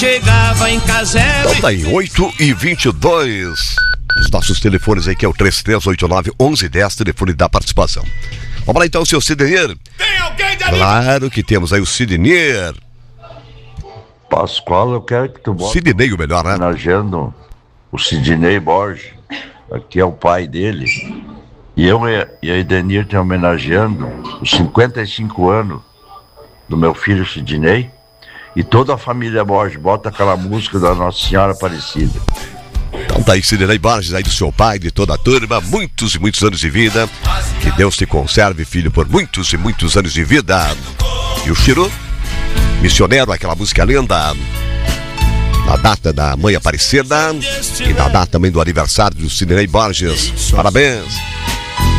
Chegava em casebre. Então tá aí, 8h22. Os nossos telefones aí, que é o 3389-1110, telefone da participação. Vamos lá então, seu Sidney. Tem alguém de Claro que temos aí o Sidney. Pascoal, eu quero que tu bote Sidney, o melhor, né? homenageando o Sidney Borges, aqui é o pai dele. E eu e a Edenir estão homenageando os 55 anos do meu filho Sidney. E toda a família Borges bota aquela música da Nossa Senhora Aparecida. Então tá aí, Sidney Borges, aí do seu pai, de toda a turma, muitos e muitos anos de vida. Que Deus te conserve, filho, por muitos e muitos anos de vida. E o Chiru, missionário, aquela música linda. Na data da Mãe Aparecida e na data também do aniversário do Sidney Borges. Parabéns.